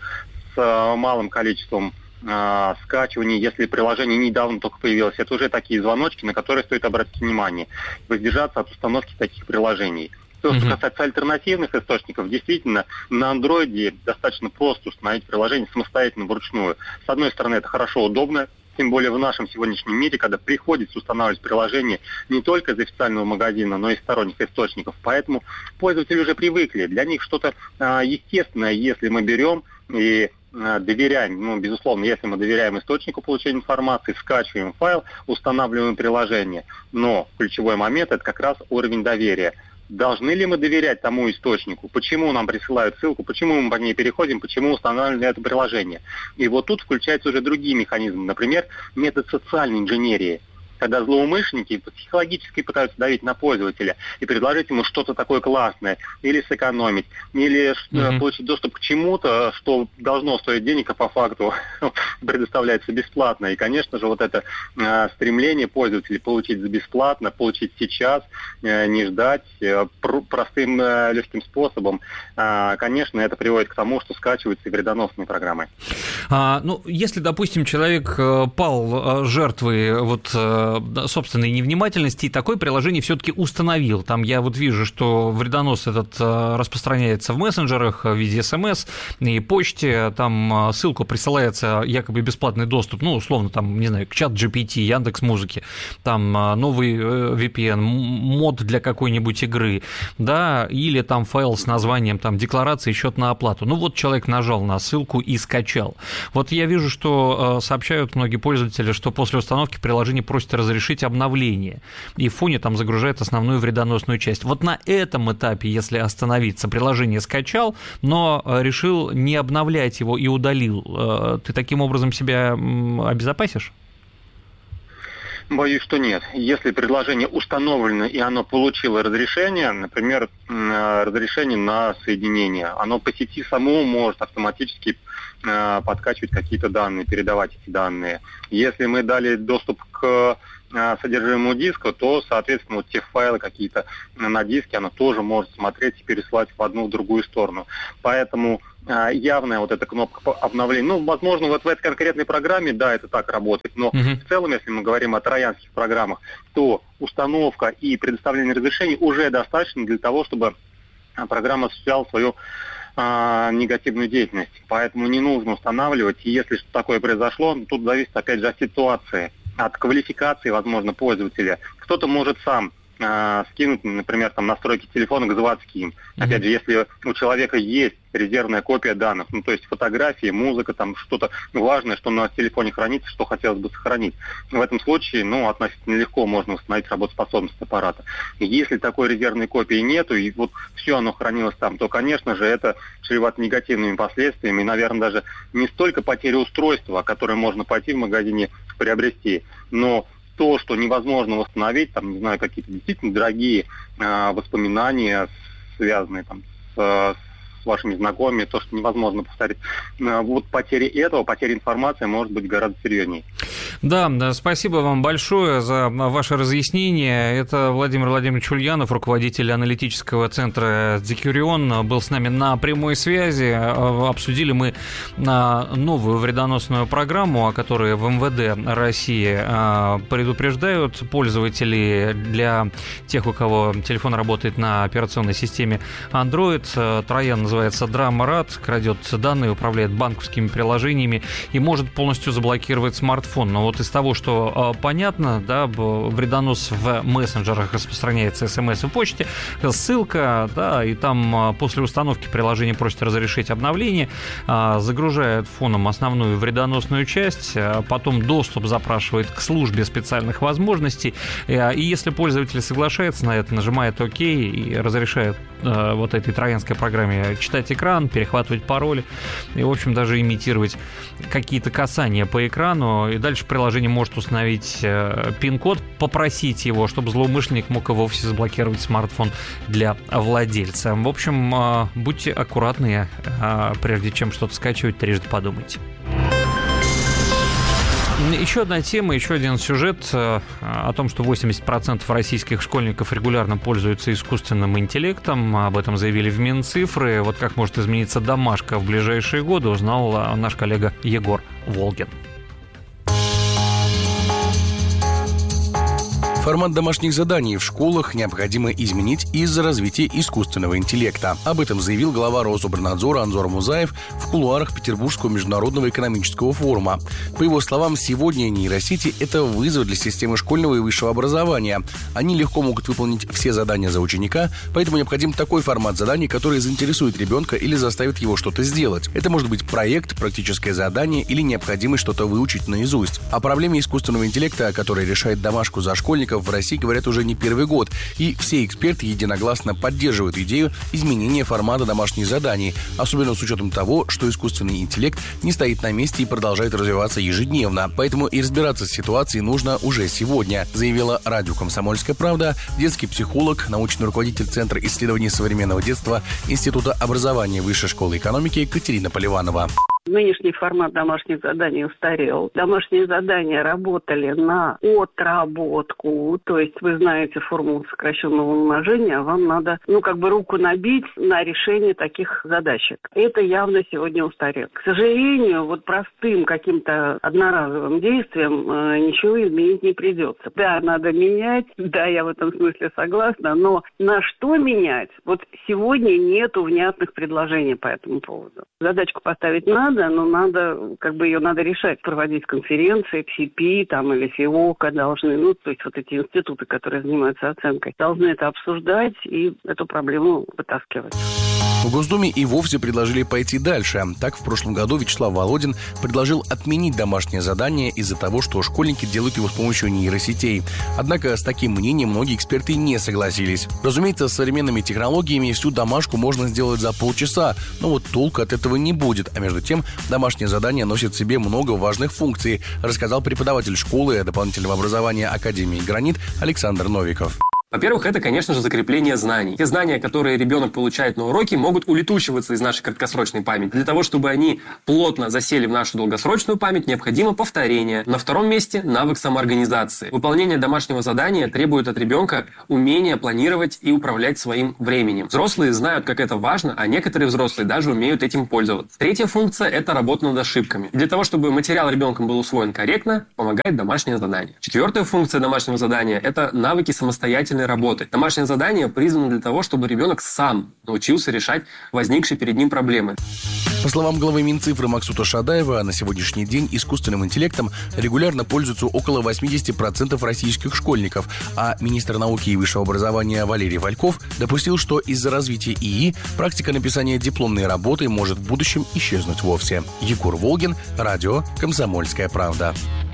с малым количеством э, скачиваний, если приложение недавно только появилось, это уже такие звоночки, на которые стоит обратить внимание, воздержаться от установки таких приложений. То, что касается альтернативных источников, действительно, на андроиде достаточно просто установить приложение самостоятельно, вручную. С одной стороны, это хорошо, удобно, тем более в нашем сегодняшнем мире, когда приходится устанавливать приложение не только из официального магазина, но и из сторонних источников. Поэтому пользователи уже привыкли. Для них что-то а, естественное, если мы берем и а, доверяем, ну, безусловно, если мы доверяем источнику получения информации, скачиваем файл, устанавливаем приложение. Но ключевой момент – это как раз уровень доверия. Должны ли мы доверять тому источнику? Почему нам присылают ссылку? Почему мы по ней переходим? Почему устанавливаем это приложение? И вот тут включаются уже другие механизмы. Например, метод социальной инженерии. Когда злоумышленники психологически пытаются давить на пользователя и предложить ему что-то такое классное, или сэкономить, или mm-hmm. получить доступ к чему-то, что должно стоить денег, а по факту предоставляется бесплатно. И, конечно же, вот это э, стремление пользователей получить за бесплатно, получить сейчас, э, не ждать, э, пр- простым э, легким способом, э, конечно, это приводит к тому, что скачиваются и вредоносные программы. А, ну, если, допустим, человек пал жертвой вот собственной невнимательности, и такое приложение все-таки установил. Там я вот вижу, что вредонос этот распространяется в мессенджерах в виде смс и почте, там ссылку присылается якобы бесплатный доступ, ну, условно, там, не знаю, к чат джи пи ти, Яндекс.Музыки, там новый ви пи эн, мод для какой-нибудь игры, да, или там файл с названием там декларации, счет на оплату. Ну, вот человек нажал на ссылку и скачал. Вот я вижу, что сообщают многие пользователи, что после установки приложение просит разрешить обновление, и в фоне там загружает основную вредоносную часть. Вот на этом этапе, если остановиться, приложение скачал, но решил не обновлять его и удалил, ты таким образом себя обезопасишь? Боюсь, что нет. Если предложение установлено и оно получило разрешение, например, разрешение на соединение, оно по сети само может автоматически подкачивать какие-то данные, передавать эти данные. Если мы дали доступ к содержимому диска, то, соответственно, вот те файлы какие-то на диске, оно тоже может смотреть и пересылать в одну, в другую сторону. Поэтому явная вот эта кнопка обновления, ну, возможно, вот в этой конкретной программе, да, это так работает, но uh-huh. в целом, если мы говорим о троянских программах, то установка и предоставление разрешений уже достаточно для того, чтобы программа осуществляла свою а, негативную деятельность. Поэтому не нужно устанавливать, и если что-то такое произошло, тут зависит, опять же, от ситуации, от квалификации, возможно, пользователя. Кто-то может сам э, скинуть, например, там настройки телефона к заводским. Mm-hmm. Опять же, если у человека есть резервная копия данных, ну, то есть фотографии, музыка, там что-то важное, что на телефоне хранится, что хотелось бы сохранить. В этом случае, ну, относительно легко можно восстановить работоспособность аппарата. И если такой резервной копии нету, и вот все оно хранилось там, то, конечно же, это чревато негативными последствиями, и, наверное, даже не столько потери устройства, которое можно пойти в магазине приобрести, но то, что невозможно восстановить, там, не знаю, какие-то действительно дорогие э, воспоминания, связанные там с, с вашими знакомыми, то, что невозможно повторить. Э, вот потери этого, потеря информации может быть гораздо серьезнее. Да, да, спасибо вам большое за ваше разъяснение. Это Владимир Владимирович Ульянов, руководитель аналитического центра Декюрион, был с нами на прямой связи. Обсудили мы новую вредоносную программу, о которой в эм вэ дэ России предупреждают пользователей. Для тех, у кого телефон работает на операционной системе Android, троян называется Драмарат, крадет данные, управляет банковскими приложениями и может полностью заблокировать смартфон. Но вот из того, что э, понятно, да, вредонос в мессенджерах распространяется, смс и почте, ссылка, да, и там э, после установки приложение просит разрешить обновление, э, загружает фоном основную вредоносную часть, э, потом доступ запрашивает к службе специальных возможностей, э, и если пользователь соглашается на это, нажимает ОК и разрешает э, вот этой троянской программе читать экран, перехватывать пароли и, в общем, даже имитировать какие-то касания по экрану, и дальше приложение может установить э, пин-код, попросить его, чтобы злоумышленник мог и вовсе заблокировать смартфон для владельца. В общем, э, будьте аккуратны, э, прежде чем что-то скачивать, трижды подумайте. Еще одна тема, еще один сюжет э, о том, что восемьдесят процентов российских школьников регулярно пользуются искусственным интеллектом. Об этом заявили в Минцифры. Вот как может измениться домашка в ближайшие годы, узнал наш коллега Егор Волгин. Формат домашних заданий в школах необходимо изменить из-за развития искусственного интеллекта. Об этом заявил глава Рособорнадзора Анзор Музаев в кулуарах Петербургского международного экономического форума. По его словам, сегодня нейросети – это вызов для системы школьного и высшего образования. Они легко могут выполнить все задания за ученика, поэтому необходим такой формат заданий, который заинтересует ребенка или заставит его что-то сделать. Это может быть проект, практическое задание или необходимость что-то выучить наизусть. О проблеме искусственного интеллекта, который решает домашку за школьников, в России говорят уже не первый год, и все эксперты единогласно поддерживают идею изменения формата домашних заданий, особенно с учетом того, что искусственный интеллект не стоит на месте и продолжает развиваться ежедневно. Поэтому и разбираться с ситуацией нужно уже сегодня, заявила радио «Комсомольская правда» детский психолог, научный руководитель Центра исследований современного детства Института образования Высшей школы экономики Катерина Поливанова. Нынешний формат домашних заданий устарел. Домашние задания работали на отработку, то есть вы знаете формулу сокращенного умножения, вам надо, ну, как бы руку набить на решение таких задачек. Это явно сегодня устарело. К сожалению, вот простым каким-то одноразовым действием э, ничего изменить не придется. Да, надо менять, да, я в этом смысле согласна, но на что менять? Вот сегодня нету внятных предложений по этому поводу. Задачку поставить надо, но надо, как бы ее надо решать, проводить конференции, пи си пи там, или ФИОКа должны, ну, то есть вот эти институты, которые занимаются оценкой, должны это обсуждать и эту проблему вытаскивать. В Госдуме и вовсе предложили пойти дальше. Так, в прошлом году Вячеслав Володин предложил отменить домашнее задание из-за того, что школьники делают его с помощью нейросетей. Однако с таким мнением многие эксперты не согласились. Разумеется, с современными технологиями всю домашку можно сделать за полчаса, но вот толку от этого не будет. А между тем, домашнее задание носит в себе много важных функций, рассказал преподаватель школы дополнительного образования Академии «Гранит» Александр Новиков. Во-первых, это, конечно же, закрепление знаний. Те знания, которые ребенок получает на уроке, могут улетучиваться из нашей краткосрочной памяти. Для того, чтобы они плотно засели в нашу долгосрочную память, необходимо повторение. На втором месте – навык самоорганизации. Выполнение домашнего задания требует от ребенка умения планировать и управлять своим временем. Взрослые знают, как это важно, а некоторые взрослые даже умеют этим пользоваться. Третья функция – это работа над ошибками. Для того, чтобы материал ребенком был усвоен корректно, помогает домашнее задание. Четвертая функция домашнего задания – это навыки самостоятельной домашние работы. Домашнее задание призвано для того, чтобы ребенок сам научился решать возникшие перед ним проблемы. По словам главы Минцифры Максута Шадаева, на сегодняшний день искусственным интеллектом регулярно пользуются около восемьдесят процентов российских школьников, а министр науки и высшего образования Валерий Вальков допустил, что из-за развития ИИ практика написания дипломной работы может в будущем исчезнуть вовсе. Егор Волгин, радио «Комсомольская правда».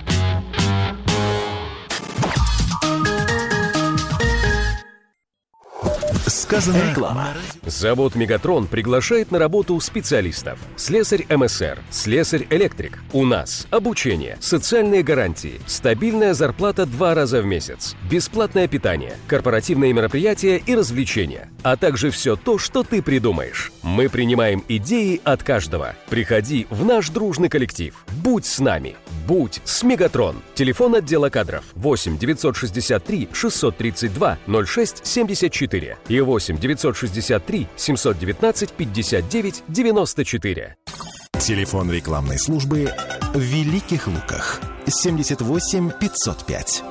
Сказано реклама. Завод «Мегатрон» приглашает на работу специалистов. Слесарь эм эс эр, слесарь-электрик. У нас обучение, социальные гарантии, стабильная зарплата два раза в месяц, бесплатное питание, корпоративные мероприятия и развлечения, а также все то, что ты придумаешь. Мы принимаем идеи от каждого. Приходи в наш дружный коллектив. Будь с нами. Будь с «Мегатрон». Телефон отдела кадров восемь девятьсот шестьдесят три шестьсот тридцать два ноль шесть семьдесят четыре и восемь девятьсот шестьдесят три семьсот девятнадцать пятьдесят девять девяносто четыре. Телефон рекламной службы в Великих Луках семьдесят восемь пятьсот пять.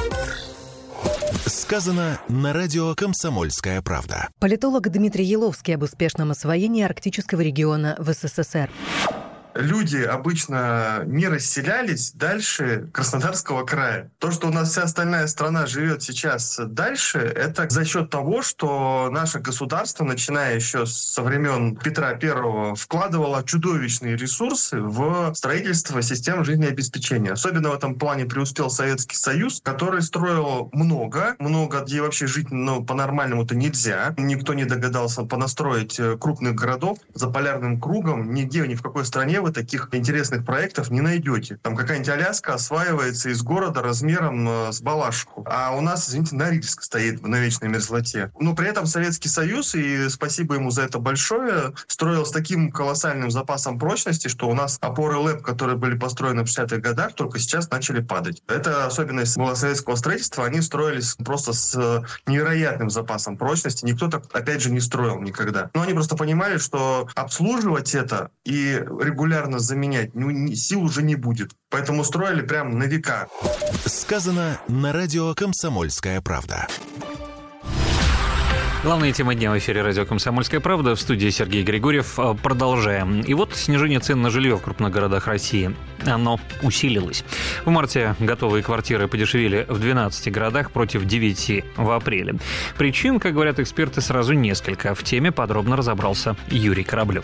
Сказано на радио «Комсомольская правда». Политолог Дмитрий Еловский об успешном освоении арктического региона в эс эс эс эр. Люди обычно не расселялись дальше Краснодарского края. То, что у нас вся остальная страна живет сейчас дальше, это за счет того, что наше государство, начиная еще со времен Петра Первого, вкладывало чудовищные ресурсы в строительство систем жизнеобеспечения. Особенно в этом плане преуспел Советский Союз, который строил много, много, где вообще жить ну, по-нормальному-то нельзя. Никто не догадался понастроить крупных городов за полярным кругом. Нигде, ни в какой стране вы таких интересных проектов не найдете. Там какая-нибудь Аляска осваивается из города размером э, с Балашиху. А у нас, извините, Норильск стоит на вечной мерзлоте. Но при этом Советский Союз, и спасибо ему за это большое, строил с таким колоссальным запасом прочности, что у нас опоры ЛЭП, которые были построены в шестидесятых годах, только сейчас начали падать. Это особенность была советского строительства. Они строились просто с невероятным запасом прочности. Никто так, опять же, не строил никогда. Но они просто понимали, что обслуживать это и регулярно заменять ну, сил уже не будет. Поэтому строили прям на века. Сказано на радио «Комсомольская правда». Главная тема дня в эфире радио «Комсомольская правда». В студии Сергей Григорьев. Продолжаем. И вот снижение цен на жилье в крупных городах России. Оно усилилось. В марте готовые квартиры подешевели в двенадцати городах против девяти в апреле. Причин, как говорят эксперты, сразу несколько. В теме подробно разобрался Юрий Кораблев.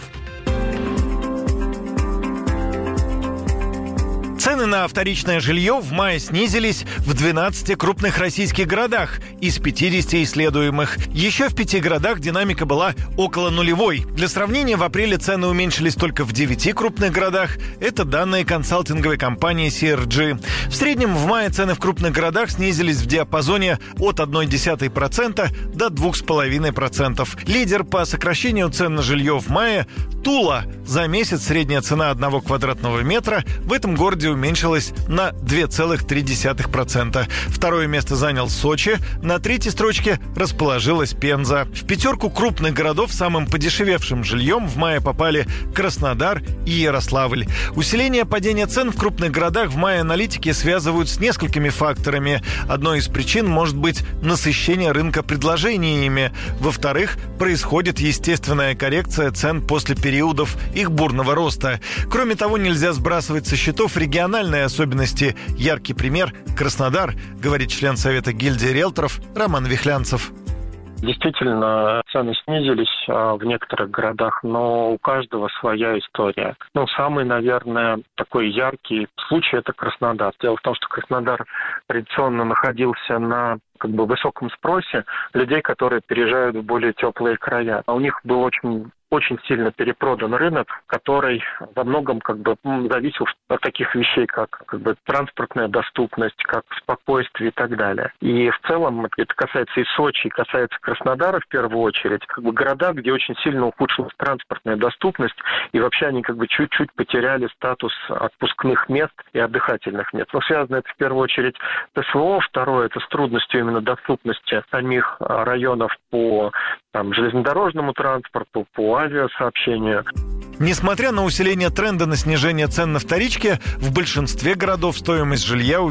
Цены на вторичное жилье в мае снизились в двенадцати крупных российских городах из пятидесяти исследуемых. Еще в пяти городах динамика была около нулевой. Для сравнения, в апреле цены уменьшились только в девяти крупных городах. Это данные консалтинговой компании си эр джи. В среднем в мае цены в крупных городах снизились в диапазоне от ноль целых одна десятая процента до двух целых пяти десятых процента. Лидер по сокращению цен на жилье в мае – Тула. За месяц средняя цена одного квадратного метра в этом городе уменьшилась на две целых три десятых процента. Второе место занял Сочи. На третьей строчке расположилась Пенза. В пятерку крупных городов самым подешевевшим жильем в мае попали Краснодар и Ярославль. Усиление падения цен в крупных городах в мае аналитики связывают с несколькими факторами. Одной из причин может быть насыщение рынка предложениями. Во-вторых, происходит естественная коррекция цен после периодов их бурного роста. Кроме того, нельзя сбрасывать со счетов региональные особенности. Яркий пример – Краснодар, говорит член Совета гильдии риэлторов Роман Вихлянцев. Действительно, цены снизились а, в некоторых городах, но у каждого своя история. Ну, самый, наверное, такой яркий случай – это Краснодар. Дело в том, что Краснодар традиционно находился на как бы высоком спросе людей, которые переезжают в более теплые края. А у них был очень очень сильно перепродан рынок, который во многом как бы зависел от таких вещей, как, как бы транспортная доступность, как спокойствие и так далее. И в целом это касается и Сочи, и касается Краснодара в первую очередь. Как бы города, где очень сильно ухудшилась транспортная доступность, и вообще они как бы чуть-чуть потеряли статус отпускных мест и отдыхательных мест. Но связано это в первую очередь с СВО, второе это с трудностью именно доступности самих районов по там, железнодорожному транспорту, по авиасообщению. Несмотря на усиление тренда на снижение цен на вторичке, в большинстве городов стоимость жилья